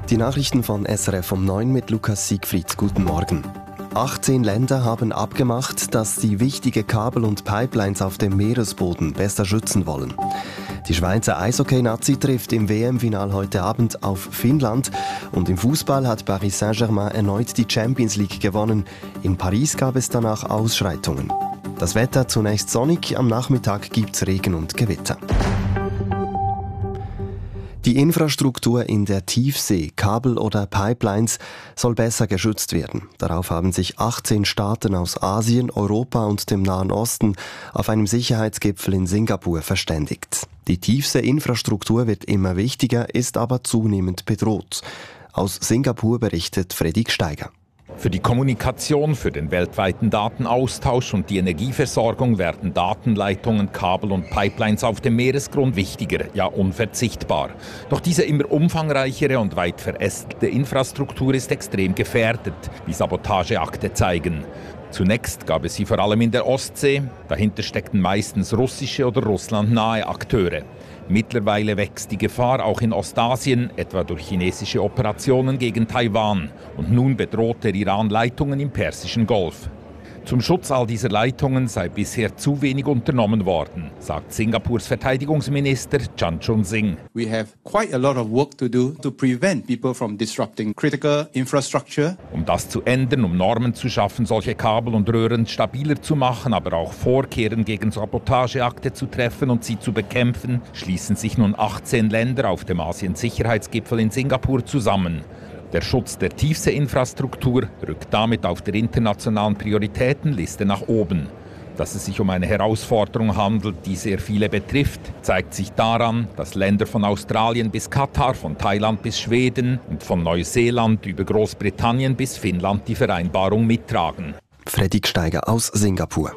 Die Nachrichten von SRF um 9 mit Lukas Siegfried. Guten Morgen. 18 Länder haben abgemacht, dass sie wichtige Kabel und Pipelines auf dem Meeresboden besser schützen wollen. Die Schweizer Eishockey-Nazi trifft im WM-Final heute Abend auf Finnland. Und im Fußball hat Paris Saint-Germain erneut die Champions League gewonnen. In Paris gab es danach Ausschreitungen. Das Wetter zunächst sonnig, am Nachmittag gibt's Regen und Gewitter. Die Infrastruktur in der Tiefsee, Kabel oder Pipelines, soll besser geschützt werden. Darauf haben sich 18 Staaten aus Asien, Europa und dem Nahen Osten auf einem Sicherheitsgipfel in Singapur verständigt. Die Tiefseeinfrastruktur wird immer wichtiger, ist aber zunehmend bedroht. Aus Singapur berichtet Freddy Gsteiger. Für die Kommunikation, für den weltweiten Datenaustausch und die Energieversorgung werden Datenleitungen, Kabel und Pipelines auf dem Meeresgrund wichtiger, ja unverzichtbar. Doch diese immer umfangreichere und weit verästelte Infrastruktur ist extrem gefährdet, wie Sabotageakte zeigen. Zunächst gab es sie vor allem in der Ostsee, dahinter steckten meistens russische oder russlandnahe Akteure. Mittlerweile wächst die Gefahr auch in Ostasien, etwa durch chinesische Operationen gegen Taiwan. Und nun bedroht der Iran Leitungen im Persischen Golf. Zum Schutz all dieser Leitungen sei bisher zu wenig unternommen worden, sagt Singapurs Verteidigungsminister Chan Chun Sing. We have quite a lot of work to do to prevent people from disrupting critical infrastructure. Um das zu ändern, um Normen zu schaffen, solche Kabel und Röhren stabiler zu machen, aber auch Vorkehren gegen Sabotageakte zu treffen und sie zu bekämpfen, schließen sich nun 18 Länder auf dem Asien-Sicherheitsgipfel in Singapur zusammen. Der Schutz der Tiefseeinfrastruktur rückt damit auf der internationalen Prioritätenliste nach oben. Dass es sich um eine Herausforderung handelt, die sehr viele betrifft, zeigt sich daran, dass Länder von Australien bis Katar, von Thailand bis Schweden und von Neuseeland über Großbritannien bis Finnland die Vereinbarung mittragen. Freddy Gsteiger aus Singapur.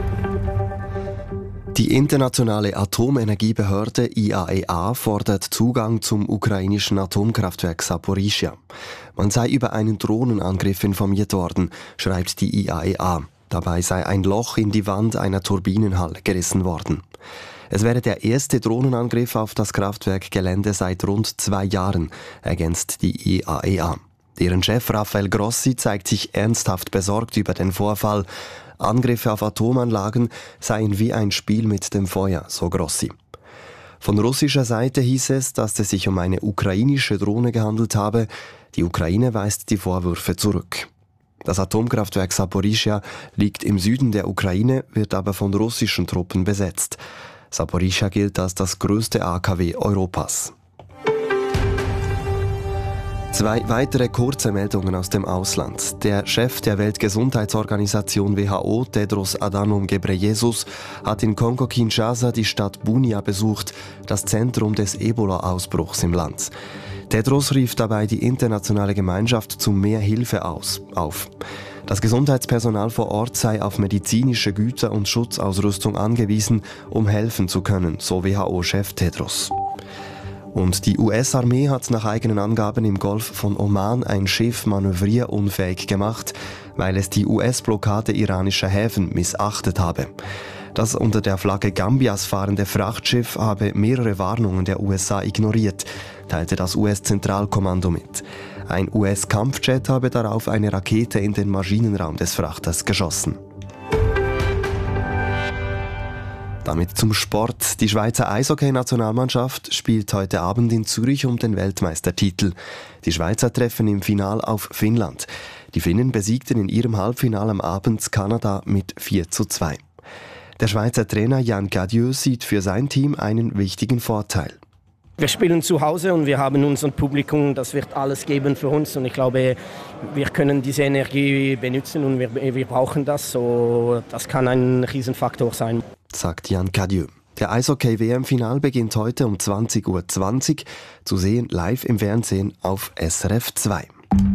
Die internationale Atomenergiebehörde IAEA fordert Zugang zum ukrainischen Atomkraftwerk Saporischschja. Man sei über einen Drohnenangriff informiert worden, schreibt die IAEA. Dabei sei ein Loch in die Wand einer Turbinenhalle gerissen worden. Es wäre der erste Drohnenangriff auf das Kraftwerkgelände seit rund 2 Jahren, ergänzt die IAEA. Deren Chef Rafael Grossi zeigt sich ernsthaft besorgt über den Vorfall. Angriffe auf Atomanlagen seien wie ein Spiel mit dem Feuer, so Grossi. Von russischer Seite hieß es, dass es sich um eine ukrainische Drohne gehandelt habe. Die Ukraine weist die Vorwürfe zurück. Das Atomkraftwerk Saporischschja liegt im Süden der Ukraine, wird aber von russischen Truppen besetzt. Saporischschja gilt als das größte AKW Europas. 2 weitere kurze Meldungen aus dem Ausland. Der Chef der Weltgesundheitsorganisation WHO, Tedros Adhanom Ghebreyesus, hat in Kongo-Kinshasa die Stadt Bunia besucht, das Zentrum des Ebola-Ausbruchs im Land. Tedros rief dabei die internationale Gemeinschaft zu mehr Hilfe auf. Das Gesundheitspersonal vor Ort sei auf medizinische Güter und Schutzausrüstung angewiesen, um helfen zu können, so WHO-Chef Tedros. Und die US-Armee hat nach eigenen Angaben im Golf von Oman ein Schiff manövrierunfähig gemacht, weil es die US-Blockade iranischer Häfen missachtet habe. Das unter der Flagge Gambias fahrende Frachtschiff habe mehrere Warnungen der USA ignoriert, teilte das US-Zentralkommando mit. Ein US-Kampfjet habe darauf eine Rakete in den Maschinenraum des Frachters geschossen. Damit zum Sport. Die Schweizer Eishockey-Nationalmannschaft spielt heute Abend in Zürich um den Weltmeistertitel. Die Schweizer treffen im Final auf Finnland. Die Finnen besiegten in ihrem Halbfinale am Abend Kanada mit 4:2. Der Schweizer Trainer Jan Cadieux sieht für sein Team einen wichtigen Vorteil. Wir spielen zu Hause und wir haben unser Publikum, das wird alles geben für uns und ich glaube, wir können diese Energie benutzen und wir brauchen das, so das kann ein Riesenfaktor sein. Sagt Jan Cadieux. Der Eishockey-WM-Final beginnt heute um 20:20 Uhr, zu sehen live im Fernsehen auf SRF 2.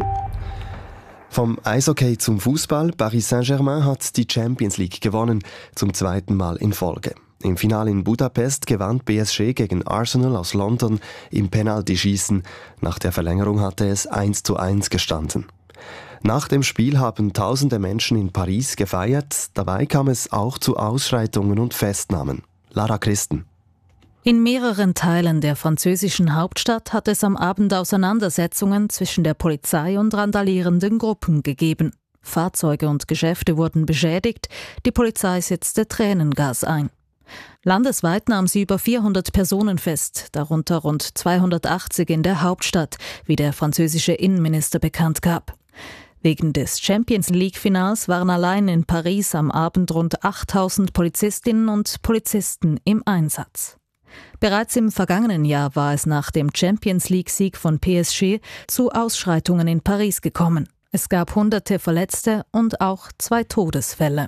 Vom Eishockey zum Fußball. Paris Saint-Germain hat die Champions League gewonnen, zum 2. Mal in Folge. Im Finale in Budapest gewann PSG gegen Arsenal aus London im Penaltyschießen. Nach der Verlängerung hatte es 1:1 gestanden. Nach dem Spiel haben tausende Menschen in Paris gefeiert. Dabei kam es auch zu Ausschreitungen und Festnahmen. Lara Christen. In mehreren Teilen der französischen Hauptstadt hat es am Abend Auseinandersetzungen zwischen der Polizei und randalierenden Gruppen gegeben. Fahrzeuge und Geschäfte wurden beschädigt, die Polizei setzte Tränengas ein. Landesweit nahm sie über 400 Personen fest, darunter rund 280 in der Hauptstadt, wie der französische Innenminister bekannt gab. Wegen des Champions-League-Finals waren allein in Paris am Abend rund 8000 Polizistinnen und Polizisten im Einsatz. Bereits im vergangenen Jahr war es nach dem Champions-League-Sieg von PSG zu Ausschreitungen in Paris gekommen. Es gab Hunderte Verletzte und auch 2 Todesfälle.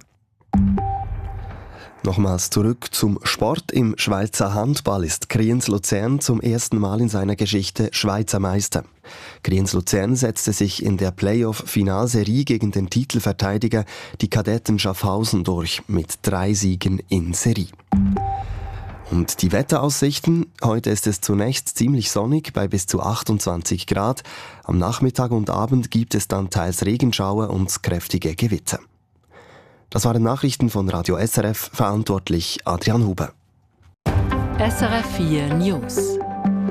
Nochmals zurück zum Sport. Im Schweizer Handball ist Kriens-Luzern zum ersten Mal in seiner Geschichte Schweizer Meister. Kriens-Luzern setzte sich in der Playoff-Finalserie gegen den Titelverteidiger, die Kadetten Schaffhausen, durch mit 3 Siegen in Serie. Und die Wetteraussichten: Heute ist es zunächst ziemlich sonnig bei bis zu 28 Grad. Am Nachmittag und Abend gibt es dann teils Regenschauer und kräftige Gewitter. Das waren Nachrichten von Radio SRF, verantwortlich Adrian Huber. SRF 4 News.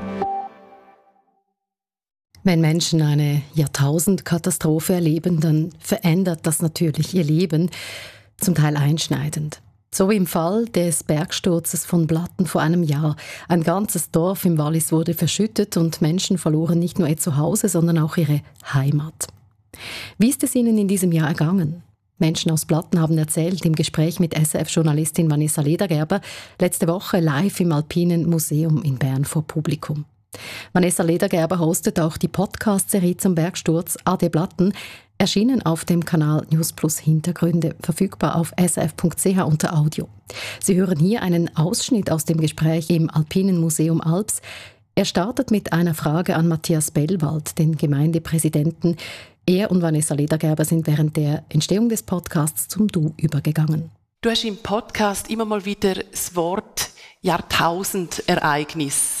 Wenn Menschen eine Jahrtausendkatastrophe erleben, dann verändert das natürlich ihr Leben, zum Teil einschneidend. So wie im Fall des Bergsturzes von Blatten vor einem Jahr. Ein ganzes Dorf im Wallis wurde verschüttet und Menschen verloren nicht nur ihr Zuhause, sondern auch ihre Heimat. Wie ist es Ihnen in diesem Jahr ergangen? Menschen aus Blatten haben erzählt im Gespräch mit SRF-Journalistin Vanessa Ledergerber letzte Woche live im Alpinen Museum in Bern vor Publikum. Vanessa Ledergerber hostet auch die Podcast-Serie zum Bergsturz «Ade Blatten», erschienen auf dem Kanal News Plus Hintergründe, verfügbar auf srf.ch unter Audio. Sie hören hier einen Ausschnitt aus dem Gespräch im Alpinen Museum Alps. Er startet mit einer Frage an Matthias Bellwald, den Gemeindepräsidenten. Er und Vanessa Ledergerber sind während der Entstehung des Podcasts zum Du übergegangen. Du hast im Podcast immer mal wieder das Wort Jahrtausendereignis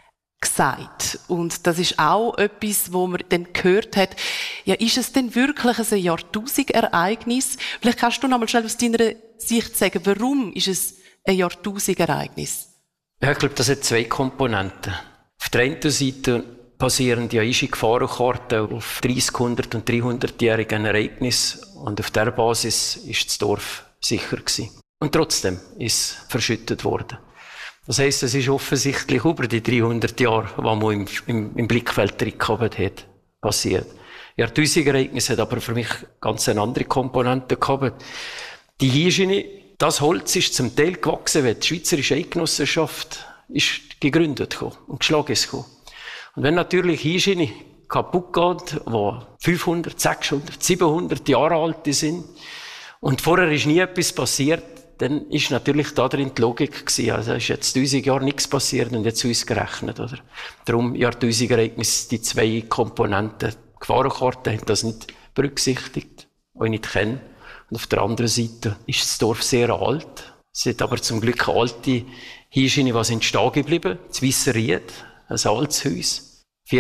gesagt. Und das ist auch etwas, wo man dann gehört hat, ja, ist es denn wirklich ein Jahrtausendereignis? Vielleicht kannst du noch mal schnell aus deiner Sicht sagen, warum ist es ein Jahrtausendereignis? Ja, ich glaube, das hat 2 Komponenten. Auf der einen Seite basieren die Gefahrenkarten auf 30, 100 und 300-jährigen Ereignissen. Und auf dieser Basis ist das Dorf sicher gewesen. Und trotzdem ist es verschüttet worden. Das heisst, es ist offensichtlich über die 300 Jahre, die man im Blickfeld drin gehabt hat, passiert. Jahrtausendereignis hat aber für mich ganz eine andere Komponente gehabt. Die Hirschiene, das Holz ist zum Teil gewachsen, weil die Schweizerische Eidgenossenschaft ist gegründet und geschlagen ist. Und wenn natürlich Hirschiene kaputt geht, die 500, 600, 700 Jahre alt sind, und vorher ist nie etwas passiert, dann ist natürlich da drin die Logik gewesen. Also ist jetzt 1000 Jahre nichts passiert und jetzt ausgerechnet, oder? Darum Jahrtausendereignis, die 2 Komponenten. Die Gefahrenkarte haben das nicht berücksichtigt, auch nicht kennen. Und auf der anderen Seite ist das Dorf sehr alt. Es hat aber zum Glück eine alte Hirschiene, was in Stehen geblieben. Das Weisserried, ein altes Haus,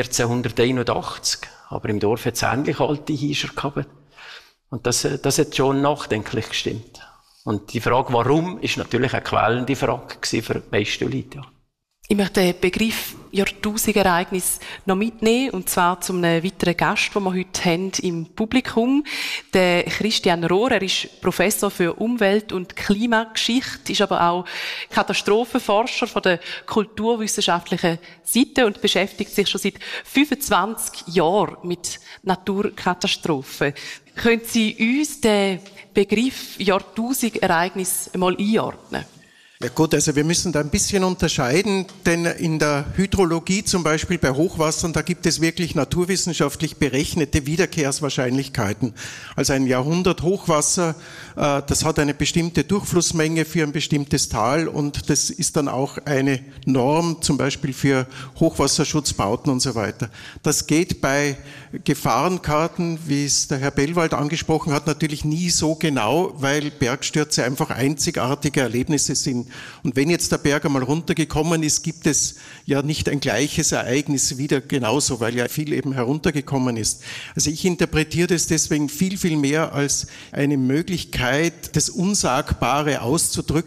1481. Aber im Dorf hat es ähnlich alte Hirscher gehabt. Und das hat schon nachdenklich gestimmt. Und die Frage, warum, ist natürlich eine quälende Frage für die meisten Leute. Ja. Ich möchte den Begriff Jahrtausendereignis noch mitnehmen, und zwar zu einem weiteren Gast, den wir heute haben im Publikum. Der Christian Rohr, er ist Professor für Umwelt- und Klimageschichte, ist aber auch Katastrophenforscher von der kulturwissenschaftlichen Seite und beschäftigt sich schon seit 25 Jahren mit Naturkatastrophen. Können Sie uns den Begriff Jahrtausendereignis einmal einordnen? Ja gut, also wir müssen da ein bisschen unterscheiden, denn in der Hydrologie zum Beispiel bei Hochwassern, da gibt es wirklich naturwissenschaftlich berechnete Wiederkehrswahrscheinlichkeiten. Also ein Jahrhundert-Hochwasser, das hat eine bestimmte Durchflussmenge für ein bestimmtes Tal und das ist dann auch eine Norm zum Beispiel für Hochwasserschutzbauten und so weiter. Das geht bei Gefahrenkarten, wie es der Herr Bellwald angesprochen hat, natürlich nie so genau, weil Bergstürze einfach einzigartige Erlebnisse sind. Und wenn jetzt der Berg einmal runtergekommen ist, gibt es ja nicht ein gleiches Ereignis wieder genauso, weil ja viel eben heruntergekommen ist. Also ich interpretiere das deswegen viel, viel mehr als eine Möglichkeit, das Unsagbare auszudrücken.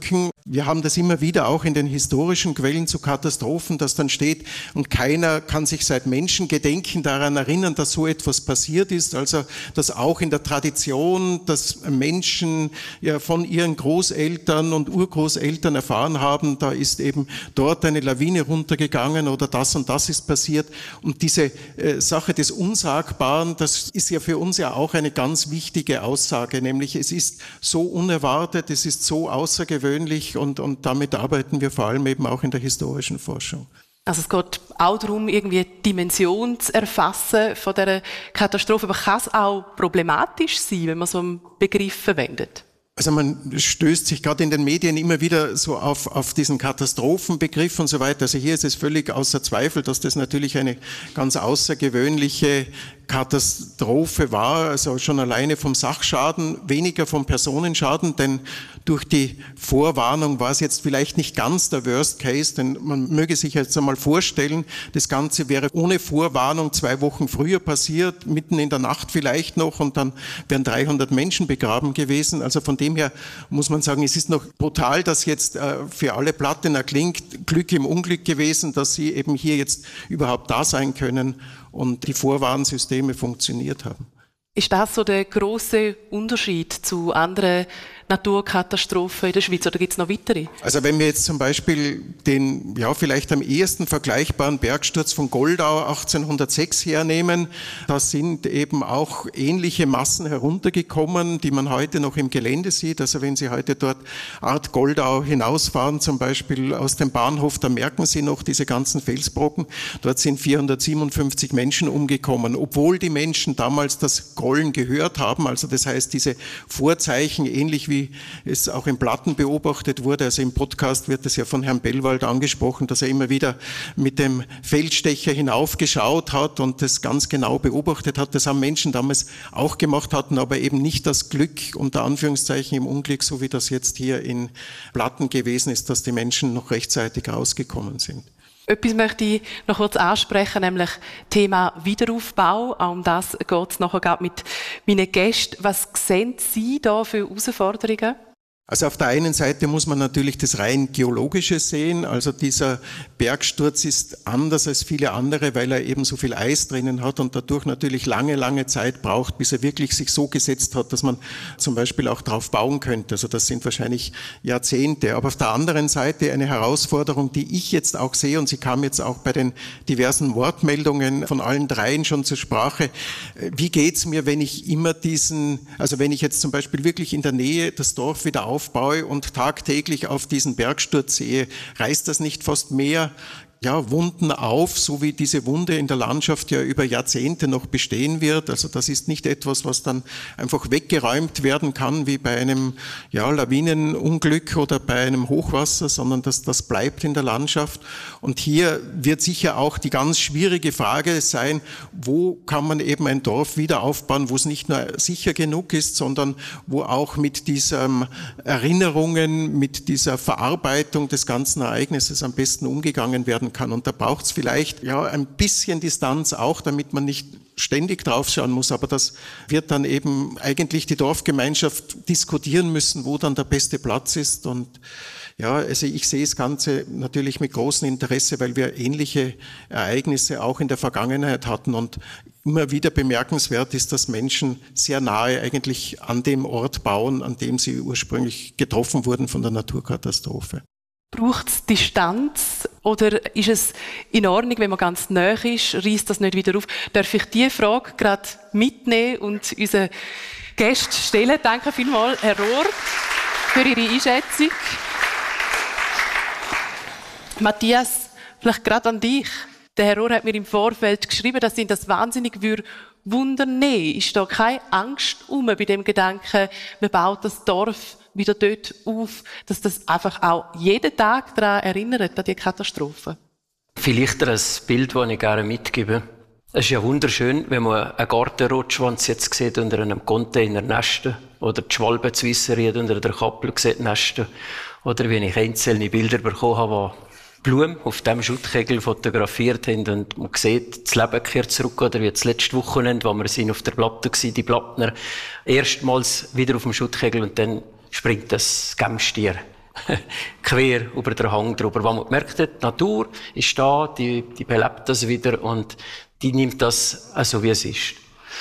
Wir haben das immer wieder auch in den historischen Quellen zu Katastrophen, dass dann steht, und keiner kann sich seit Menschengedenken daran erinnern, dass so etwas passiert ist. Also, dass auch in der Tradition, dass Menschen ja von ihren Großeltern und Urgroßeltern erfahren haben, da ist eben dort eine Lawine runtergegangen oder das und das ist passiert. Und diese Sache des Unsagbaren, das ist ja für uns ja auch eine ganz wichtige Aussage, nämlich es ist so unerwartet, es ist so außergewöhnlich und damit arbeiten wir vor allem eben auch in der historischen Forschung. Also es geht auch darum, irgendwie die Dimension zu erfassen von dieser Katastrophe, aber kann es auch problematisch sein, wenn man so einen Begriff verwendet? Also man stößt sich gerade in den Medien immer wieder so auf diesen Katastrophenbegriff und so weiter. Also hier ist es völlig außer Zweifel, dass das natürlich eine ganz außergewöhnliche Katastrophe war, also schon alleine vom Sachschaden, weniger vom Personenschaden, denn durch die Vorwarnung war es jetzt vielleicht nicht ganz der Worst Case, denn man möge sich jetzt einmal vorstellen, das Ganze wäre ohne Vorwarnung 2 Wochen früher passiert, mitten in der Nacht vielleicht noch, und dann wären 300 Menschen begraben gewesen. Also von dem her muss man sagen, es ist noch brutal, dass jetzt für alle Plattener klingt, Glück im Unglück gewesen, dass sie eben hier jetzt überhaupt da sein können und die Vorwarnsysteme funktioniert haben. Ist das so der grosse Unterschied zu anderen Naturkatastrophen in der Schweiz, oder gibt es noch weitere? Also wenn wir jetzt zum Beispiel den vielleicht am ehesten vergleichbaren Bergsturz von Goldau 1806 hernehmen, da sind eben auch ähnliche Massen heruntergekommen, die man heute noch im Gelände sieht. Also wenn Sie heute dort Art Goldau hinausfahren, zum Beispiel aus dem Bahnhof, da merken Sie noch diese ganzen Felsbrocken. Dort sind 457 Menschen umgekommen, obwohl die Menschen damals das Grollen gehört haben. Also das heißt, diese Vorzeichen, ähnlich wie es auch in Platten beobachtet wurde, also im Podcast wird es ja von Herrn Bellwald angesprochen, dass er immer wieder mit dem Feldstecher hinaufgeschaut hat und das ganz genau beobachtet hat. Das haben Menschen damals auch gemacht, hatten aber eben nicht das Glück, unter Anführungszeichen im Unglück, so wie das jetzt hier in Platten gewesen ist, dass die Menschen noch rechtzeitig rausgekommen sind. Etwas möchte ich noch kurz ansprechen, nämlich Thema Wiederaufbau. Auch um das geht es nachher mit meinen Gästen. Was sehen Sie da für Herausforderungen? Also auf der einen Seite muss man natürlich das rein Geologische sehen. Also dieser Bergsturz ist anders als viele andere, weil er eben so viel Eis drinnen hat und dadurch natürlich lange Zeit braucht, bis er wirklich sich so gesetzt hat, dass man zum Beispiel auch drauf bauen könnte. Also das sind wahrscheinlich Jahrzehnte. Aber auf der anderen Seite eine Herausforderung, die ich jetzt auch sehe, und sie kam jetzt auch bei den diversen Wortmeldungen von allen dreien schon zur Sprache. Wie geht's mir, wenn ich immer wenn ich jetzt zum Beispiel wirklich in der Nähe das Dorf wieder aufbaue und tagtäglich auf diesen Bergsturz sehe, reißt das nicht fast mehr Wunden auf, so wie diese Wunde in der Landschaft ja über Jahrzehnte noch bestehen wird. Also das ist nicht etwas, was dann einfach weggeräumt werden kann, wie bei einem Lawinenunglück oder bei einem Hochwasser, sondern das bleibt in der Landschaft. Und hier wird sicher auch die ganz schwierige Frage sein, wo kann man eben ein Dorf wieder aufbauen, wo es nicht nur sicher genug ist, sondern wo auch mit diesen Erinnerungen, mit dieser Verarbeitung des ganzen Ereignisses am besten umgegangen werden kann. Und da braucht es vielleicht ein bisschen Distanz auch, damit man nicht ständig draufschauen muss. Aber das wird dann eben eigentlich die Dorfgemeinschaft diskutieren müssen, wo dann der beste Platz ist. Und also ich sehe das Ganze natürlich mit großem Interesse, weil wir ähnliche Ereignisse auch in der Vergangenheit hatten. Und immer wieder bemerkenswert ist, dass Menschen sehr nahe eigentlich an dem Ort bauen, an dem sie ursprünglich getroffen wurden von der Naturkatastrophe. Braucht es Distanz oder ist es in Ordnung, wenn man ganz nah ist, reißt das nicht wieder auf? Darf ich diese Frage gerade mitnehmen und unseren Gästen stellen? Danke vielmals, Herr Rohr, für Ihre Einschätzung. Matthias, vielleicht gerade an dich. Der Herr Rohr hat mir im Vorfeld geschrieben, dass ihn das wahnsinnig wundern. Ist da keine Angst bei dem Gedanken, man baut das Dorf wieder dort auf, dass das einfach auch jeden Tag daran erinnert, an die Katastrophe? Vielleicht ein Bild, das ich gerne mitgebe. Es ist ja wunderschön, wenn man einen Gartenrotschwanz jetzt sieht unter einem Container nesten oder die Schwalbenzwisserie unter der Kappel sieht nesten oder wenn ich einzelne Bilder bekommen habe, wo Blumen auf dem Schuttkegel fotografiert haben und man sieht, das Leben kehrt zurück, oder wie das letzte Wochenende, wo wir sind auf der Platte waren, die Plattner erstmals wieder auf dem Schuttkegel und dann springt das Gemstier quer über den Hang drüber. Weil man merkt, die Natur ist da, die belebt das wieder und die nimmt das so, wie es ist.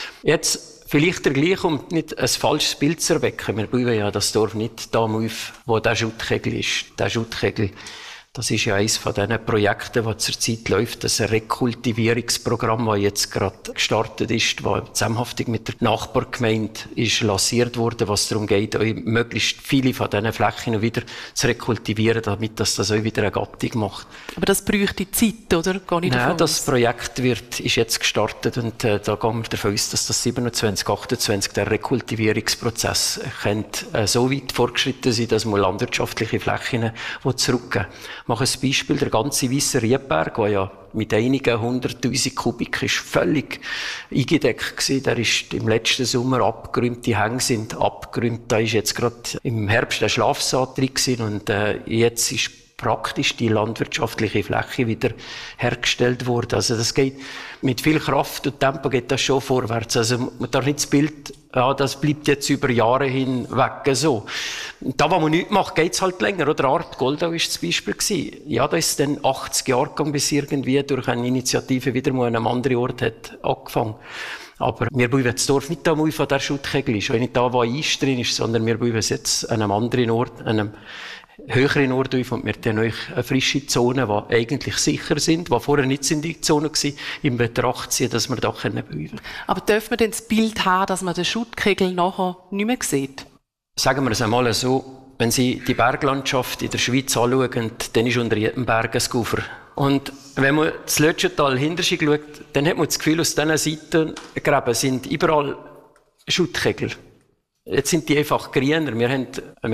Jetzt vielleicht der Gleich, um nicht ein falsches Bild zu erwecken. Wir bauen ja das Dorf nicht da auf, wo der Schuttkegel ist. Der Schuttkegel, das ist ja eines von diesen Projekten, das zurzeit läuft. Das ist ein Rekultivierungsprogramm, das jetzt gerade gestartet ist, das zusammenhaftig mit der Nachbargemeinde ist lanciert wurde, was darum geht, möglichst viele von diesen Flächen wieder zu rekultivieren, damit das auch wieder eine Gattung macht. Aber das bräuchte Zeit, oder? Nein, das Projekt ist jetzt gestartet und da gehen wir davon aus, dass das 27, 28 der Rekultivierungsprozess könnte so weit fortgeschritten sein, dass man landwirtschaftliche Flächen zurückgeben. Ich mache ein Beispiel, der ganze Weisse Riedberg, der ja mit einigen 100'000 Kubik ist völlig eingedeckt gewesen. Der ist im letzten Sommer abgeräumt, die Hänge sind abgeräumt. Da ist jetzt gerade im Herbst ein Schlafsaat drin gewesen und jetzt ist praktisch die landwirtschaftliche Fläche wieder hergestellt worden. Also das geht mit viel Kraft und Tempo geht das schon vorwärts. Also man darf nicht das Bild, das bleibt jetzt über Jahre hinweg so. Da, wo man nichts macht, geht's halt länger. Oder Art Goldau ist das Beispiel gewesen. Ja, da ist dann 80 Jahre gegangen, bis irgendwie durch eine Initiative wieder mal an einem anderen Ort hat angefangen. Aber wir bauen das Dorf nicht da mal von der Schuttkegel ist, nicht da, wo Eis drin ist, sondern wir bauen es jetzt an einem anderen Ort, an einem höheren Ort auf und wir haben euch eine frische Zone, die eigentlich sicher sind, die vorher nicht in die Zone waren, in Betracht ziehen, dass wir da bauen können. Aber dürfen wir denn das Bild haben, dass man den Schuttkegel nachher nicht mehr sieht? Sagen wir es einmal so, wenn Sie die Berglandschaft in der Schweiz anschauen, dann ist unter jedem Berg ein Ufer. Und wenn man das Lötschental hinter sich schaut, dann hat man das Gefühl, aus diesen Seitengräben sind überall Schuttkegel. Jetzt sind die einfach grüner. Wir haben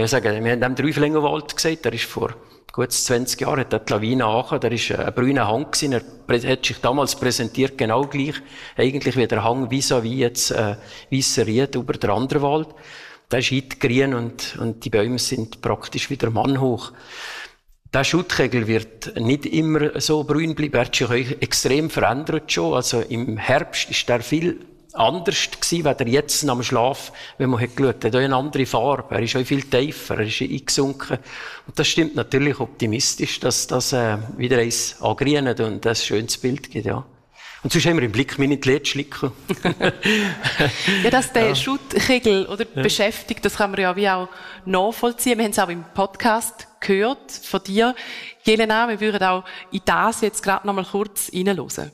dem Dreifelengerwald gesagt, der ist vor gut 20 Jahren, hat die Lawine angekommen, der ist ein brüner Hang gewesen. Er hat sich damals präsentiert, genau gleich, eigentlich wie der Hang vis-à-vis jetzt, Weisser Ried über der andere Wald. Der ist heute grün und die Bäume sind praktisch wieder mannhoch. Der Schuttkegel wird nicht immer so grün bleiben, er hat sich extrem verändert schon. Also im Herbst ist der viel anders gewesen, als er jetzt am Schlaf, wenn man geschaut hat. Er hat eine andere Farbe, er ist auch viel tiefer, er ist eingesunken. Und das stimmt natürlich optimistisch, dass das wieder eins angrünt und ein schönes Bild gibt, ja. Und sonst haben wir im Blick meine Lädschlicken. Ja, dass der Schuttkegel oder beschäftigt, das kann man ja wie auch nachvollziehen. Wir haben es auch im Podcast gehört von dir. Jelena, wir würden auch in das jetzt gerade noch mal kurz reinhören.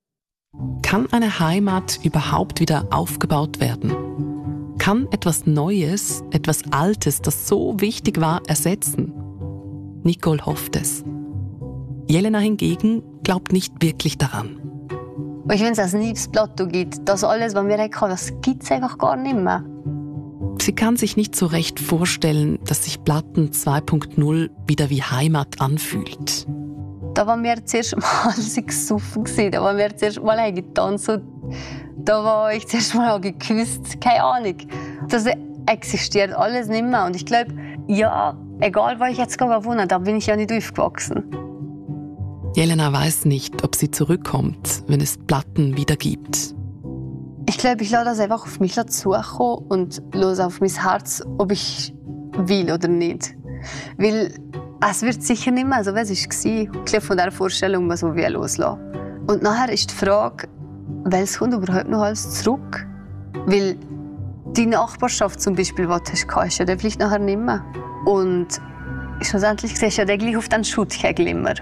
Kann eine Heimat überhaupt wieder aufgebaut werden? Kann etwas Neues, etwas Altes, das so wichtig war, ersetzen? Nicole hofft es. Jelena hingegen glaubt nicht wirklich daran. Ich finde, dass es nie das Plateau gibt. Das alles, was wir hatten, das gibt es einfach gar nicht mehr. Sie kann sich nicht so recht vorstellen, dass sich Platten 2.0 wieder wie Heimat anfühlt. Da waren wir zuerst mal gesoffen, da waren wir zuerst mal getanzt, da war ich zuerst mal geküsst, keine Ahnung. Das existiert alles nicht mehr. Und ich glaube, ja, egal wo ich jetzt wohne, da bin ich ja nicht aufgewachsen. Jelena weiß nicht, ob sie zurückkommt, wenn es Platten wieder gibt. Ich glaube, ich lasse das einfach auf mich zukommen und lasse auf mein Herz, ob ich will oder nicht. Weil es wird sicher nicht mehr so, wie es war. Ich glaube, von dieser Vorstellung muss man loslassen. Und nachher ist die Frage, welches kommt überhaupt noch alles zurück? Weil die Nachbarschaft zum Beispiel, die du hast, ist ja dann vielleicht nachher nicht mehr. Und schlussendlich siehst du ja gleich auf den Schuttkegel immer.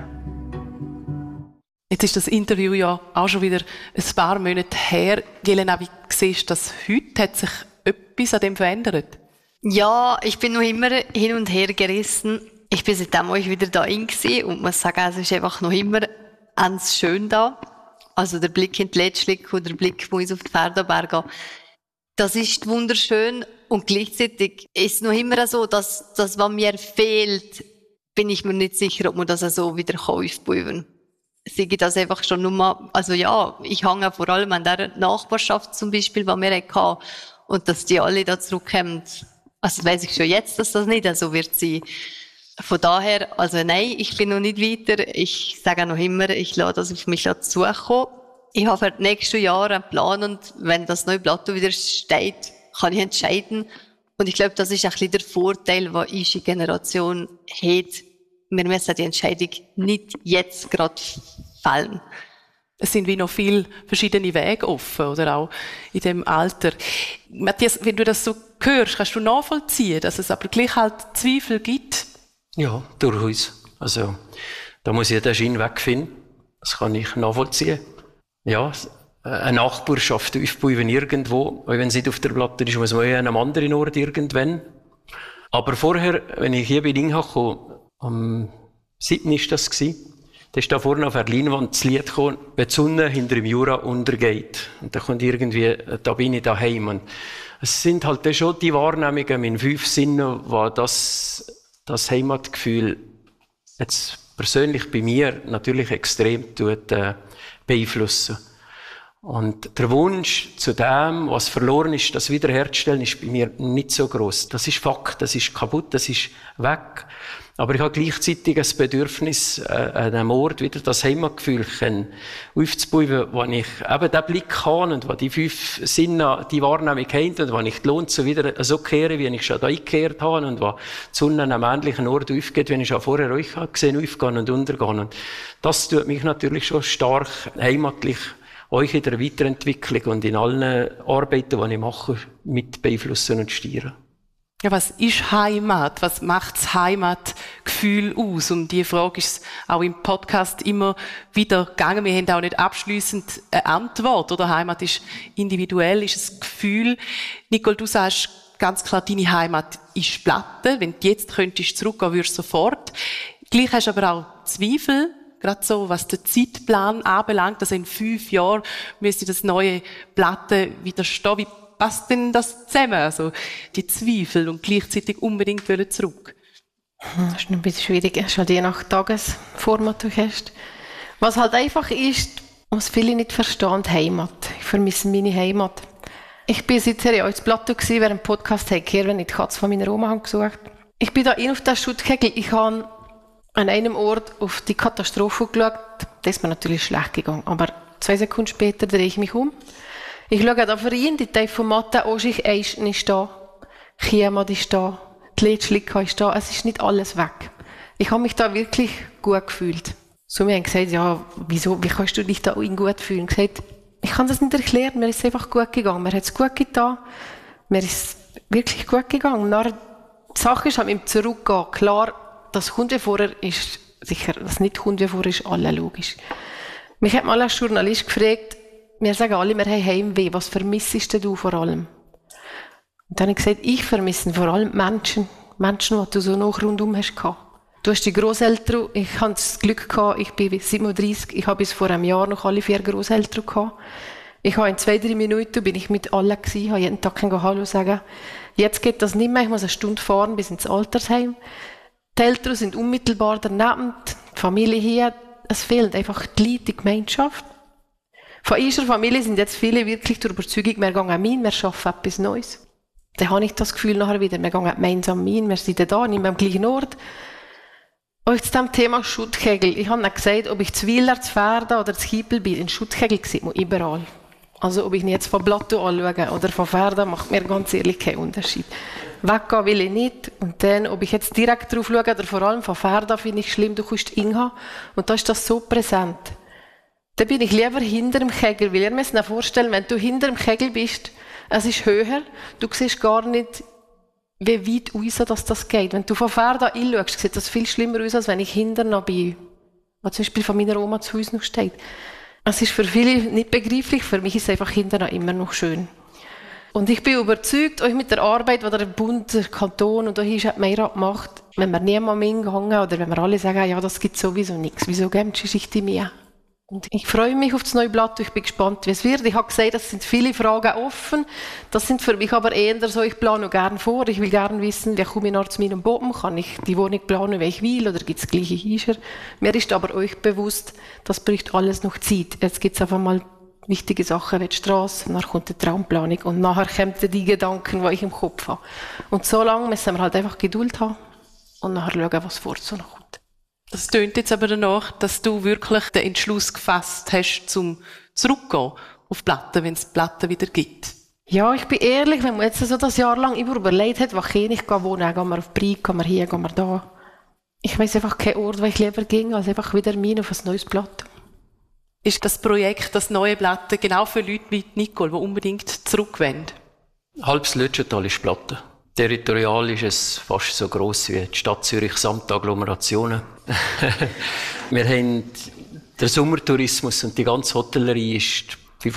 Jetzt ist das Interview ja auch schon wieder ein paar Monate her. Jelena, wie siehst du das heute? Hat sich etwas an dem verändert? Ja, ich bin noch immer hin und her gerissen. Ich bin seitdem auch wieder da und muss sagen, es ist einfach noch immer ganz schön da. Also der Blick in die Lädschlik oder der Blick auf die Pferdeberge. Das ist wunderschön und gleichzeitig ist es noch immer so, dass das, was mir fehlt, bin ich mir nicht sicher, ob man das so wieder aufbauen kann. Sei das einfach schon nur mal, also ja, ich hänge vor allem an der Nachbarschaft zum Beispiel, die wir hatten, und dass die alle da zurückkommen. Also weiss ich schon jetzt, dass das nicht so wird sein. Von daher, also nein, ich bin noch nicht weiter. Ich sage noch immer, ich lasse das auf mich zukommen. Ich habe für die nächsten Jahre einen Plan und wenn das neue Plateau wieder steht, kann ich entscheiden. Und ich glaube, das ist ein bisschen der Vorteil, den unsere Generation hat. Wir müssen die Entscheidung nicht jetzt gerade fällen. Es sind wie noch viele verschiedene Wege offen, oder auch in dem Alter. Matthias, wenn du das so hörst, kannst du nachvollziehen, dass es aber gleich halt Zweifel gibt? Ja, durchaus. Also, da muss ich den Schein wegfinden. Das kann ich nachvollziehen. Ja, eine Nachbarschaft aufbauen irgendwo, auch wenn sie nicht auf der Platte ist, muss man ja an einem anderen Ort irgendwann. Aber vorher, wenn ich hier bei Inha kam, am 7. war das, da ist da vorne auf der Leinwand das Lied gekommen, wenn die Sonne hinter dem Jura untergeht. Und da kommt irgendwie, da bin ich daheim. Und es sind halt dann schon die Wahrnehmungen in 5 Sinnen, wo das Heimatgefühl jetzt persönlich bei mir natürlich extrem beeinflussen. Und der Wunsch zu dem, was verloren ist, das wiederherzustellen, ist bei mir nicht so gross. Das ist Fakt, das ist kaputt, das ist weg. Aber ich habe gleichzeitig ein Bedürfnis, an einem Ort wieder das Heimatgefühl aufzubauen, wo ich eben den Blick habe und wo die 5 Sinne die Wahrnehmung haben und wo ich die Lohn so wieder so kehre, wie ich schon da eingekehrt habe und wo die Sonne an einem ähnlichen Ort aufgeht, wie ich schon vorher euch gesehen habe, aufgehen und untergehen. Und das tut mich natürlich schon stark heimatlich euch in der Weiterentwicklung und in allen Arbeiten, die ich mache, mit beeinflussen und steuern. Ja, was ist Heimat? Was macht das Heimatgefühl aus? Und die Frage ist auch im Podcast immer wieder gegangen. Wir haben auch nicht abschliessend eine Antwort. Oder Heimat ist individuell, ist ein Gefühl. Nicole, du sagst ganz klar, deine Heimat ist Platte. Wenn du jetzt könntest zurückgehen, würdest du sofort. Gleich hast du aber auch Zweifel. Gerade so, was den Zeitplan anbelangt, dass in 5 Jahren müsste das neue Platte wieder stehen. Wie passt denn das zusammen? Also, die Zweifel und gleichzeitig unbedingt zurück. Das ist ein bisschen schwierig. Das ist halt je nach Tagesformat, du hast. Was halt einfach ist, was viele nicht verstehen, Heimat. Ich vermisse meine Heimat. Ich bin seit Jahren auf Plateau gewesen, während dem Podcast gehört, wenn ich die Katze von meiner Oma gesucht. Ich bin da auf den Schuttkegel. Ich habe an einem Ort auf die Katastrophe geschaut. Das ist mir natürlich schlecht gegangen. Aber 2 Sekunden später drehe ich mich um. Ich schaue da für ihn, die Informaten, Oschich Eischen ist da, Chiemad ist da, die Letschlicka ist da, es ist nicht alles weg. Ich habe mich da wirklich gut gefühlt. So, wir haben gesagt, ja, wieso, wie kannst du dich da gut fühlen? Ich habe gesagt, ich kann das nicht erklären, mir ist es einfach gut gegangen, mir hat es gut getan, mir ist es wirklich gut gegangen. Nachher, die Sache ist, mit dem Zurückgehen, klar, das kommt wie vorher, ist sicher, das nicht kommt wie vorher, ist alle logisch. Mich hat mal als Journalist gefragt, wir sagen alle, wir haben Heimweh. Was vermissest du vor allem? Und dann habe ich gesagt, ich vermisse vor allem Menschen, die du so noch rundum hast gehabt. Du hast die Grosseltern, ich hatte das Glück gehabt, ich bin 37, ich habe bis vor einem Jahr noch alle 4 Grosseltern gehabt. Ich habe in 2-3 Minuten bin ich mit allen gewesen, habe jeden Tag Hallo sagen. Jetzt geht das nicht mehr, ich muss eine Stunde fahren bis ins Altersheim. Die Eltern sind unmittelbar daneben, die Familie hier, es fehlt einfach die Leute, die Gemeinschaft. Von unserer Familie sind jetzt viele wirklich der Überzeugung, wir gehen wir schaffen etwas Neues. Dann habe ich das Gefühl nachher wieder, wir gehen gemeinsam rein, wir sind da, nicht mehr am gleichen Ort. Und zu dem Thema Schuttkegel. Ich habe nicht gesagt, ob ich zu Wieler, zu Ferda oder zu Kiepel bin. In Schuttkegel sieht man überall. Also ob ich ihn jetzt von Plateau anschaue oder von Ferda, macht mir ganz ehrlich keinen Unterschied. Weggehen will ich nicht. Und dann, ob ich jetzt direkt drauf schaue oder vor allem von Ferda, finde ich schlimm, du kommst Inha. Und da ist das so präsent. Dann bin ich lieber hinter dem Kegel, weil ihr müsst euch vorstellen, wenn du hinter dem Kegel bist, es ist höher, du siehst gar nicht, wie weit raus das geht. Wenn du von Ferda einschaust, sieht das viel schlimmer aus, als wenn ich hinter noch bin, was zum Beispiel von meiner Oma zu Hause noch steht. Es ist für viele nicht begreiflich, für mich ist es einfach hinter noch immer noch schön. Und ich bin überzeugt, euch mit der Arbeit, die der Bund, der Kanton und hier hat Meirat macht, wenn wir niemandem hingegangen oder wenn wir alle sagen, ja, das gibt sowieso nichts, wieso geben die Geschichte mehr? Und ich freue mich auf das neue Blatt, ich bin gespannt, wie es wird. Ich habe gesagt, es sind viele Fragen offen. Das sind für mich aber eher so, ich plane gerne vor. Ich will gerne wissen, wie komme ich noch zu meinem Boden? Kann ich die Wohnung planen, wie ich will? Oder gibt es gleiche Hischer? Mir ist aber euch bewusst, das braucht alles noch Zeit. Jetzt gibt es einfach mal wichtige Sachen wie die Strasse, dann kommt die Traumplanung und nachher kommen die Gedanken, die ich im Kopf habe. Und so lange müssen wir halt einfach Geduld haben und nachher schauen, was vor so noch kommt. Das tönt jetzt aber danach, dass du wirklich den Entschluss gefasst hast, zum zurückgehen auf Platten, wenn es Platten wieder gibt. Ja, ich bin ehrlich, wenn man jetzt so das Jahr lang immer überlegt hat, wo ich wohne, gehen wir auf Brig, gehen wir hier, gehen wir da. Ich weiss einfach keinen Ort, wo ich lieber ging, als einfach wieder rein auf ein neues Blatt. Ist das Projekt, das neue Blatt, genau für Leute wie Nicole, die unbedingt zurückwollen? Halbes Lütschental ist Platte. Territorial ist es fast so gross wie die Stadt Zürich samt Agglomerationen. Wir haben der Sommertourismus und die ganze Hotellerie ist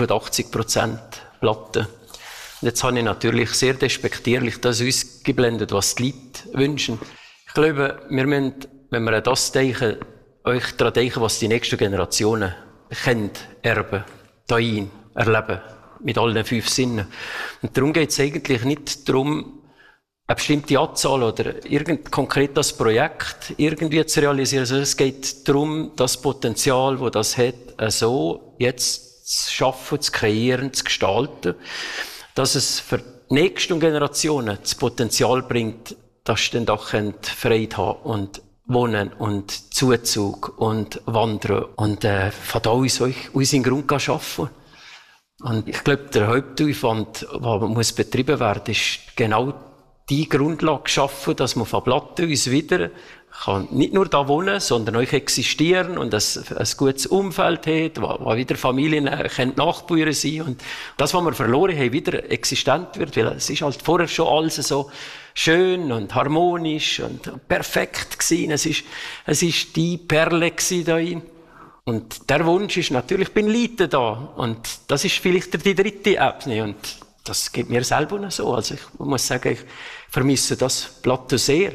85% Platte. Und jetzt habe ich natürlich sehr despektierlich das ausgeblendet, was die Leute wünschen. Ich glaube, wir müssen, wenn wir an das denken, euch daran denken, was die nächsten Generationen kennen, erben, dahin, erleben, mit allen 5 Sinnen. Und darum geht es eigentlich nicht darum, eine bestimmte Anzahl oder irgend konkret das Projekt irgendwie zu realisieren. Also es geht darum, das Potenzial, das das hat, so jetzt zu schaffen, zu kreieren, zu gestalten, dass es für die nächsten Generationen das Potenzial bringt, dass sie dann doch Freude haben und wohnen und Zuzug und wandern und von da aus unseren Grund schaffen. Und ich glaube, der Hauptaufwand, der muss betrieben werden, ist genau die Grundlage schaffen, dass man von Platten uns wieder kann nicht nur da wohnen, sondern auch existieren und ein gutes Umfeld hat, wo wieder Familien Nachbarn sein und das, was wir verloren haben, wieder existent wird, weil es ist halt vorher schon alles so schön und harmonisch und perfekt gewesen. Es ist die Perle gewesen da rein. Und der Wunsch ist natürlich, ich bin Leute da und das ist vielleicht die dritte Ebene und das geht mir selber noch so. Also ich muss sagen, ich vermisse das Plateau sehr.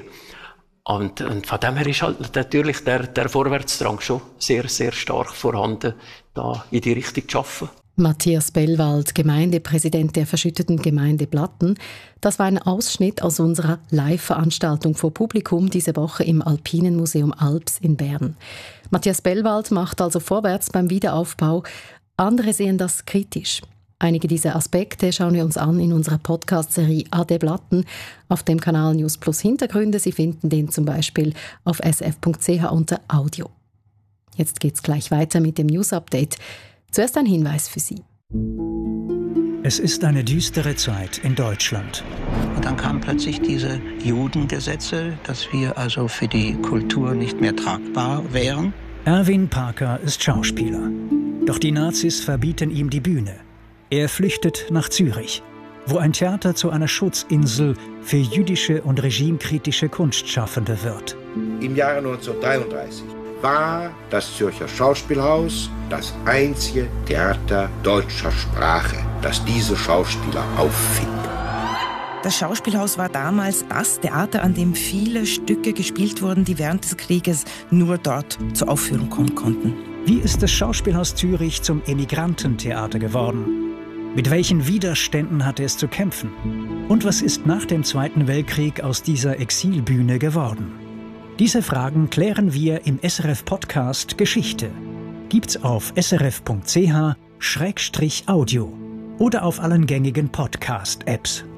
Und von dem her ist halt natürlich der Vorwärtsdrang schon sehr, sehr stark vorhanden, da in die Richtung zu arbeiten. Matthias Bellwald, Gemeindepräsident der verschütteten Gemeinde Blatten. Das war ein Ausschnitt aus unserer Live-Veranstaltung vor Publikum diese Woche im Alpinen Museum Alps in Bern. Matthias Bellwald macht also vorwärts beim Wiederaufbau. Andere sehen das kritisch. Einige dieser Aspekte schauen wir uns an in unserer Podcast-Serie «Ade Blatten» auf dem Kanal News Plus Hintergründe. Sie finden den zum Beispiel auf sf.ch unter Audio. Jetzt geht's gleich weiter mit dem News-Update. Zuerst ein Hinweis für Sie. Es ist eine düstere Zeit in Deutschland. Und dann kamen plötzlich diese Judengesetze, dass wir also für die Kultur nicht mehr tragbar wären. Erwin Parker ist Schauspieler. Doch die Nazis verbieten ihm die Bühne. Er flüchtet nach Zürich, wo ein Theater zu einer Schutzinsel für jüdische und regimekritische Kunstschaffende wird. Im Jahre 1933 war das Zürcher Schauspielhaus das einzige Theater deutscher Sprache, das diese Schauspieler auffing. Das Schauspielhaus war damals das Theater, an dem viele Stücke gespielt wurden, die während des Krieges nur dort zur Aufführung kommen konnten. Wie ist das Schauspielhaus Zürich zum Emigrantentheater geworden? Mit welchen Widerständen hatte es zu kämpfen? Und was ist nach dem Zweiten Weltkrieg aus dieser Exilbühne geworden? Diese Fragen klären wir im SRF-Podcast Geschichte. Gibt's auf srf.ch/audio oder auf allen gängigen Podcast-Apps.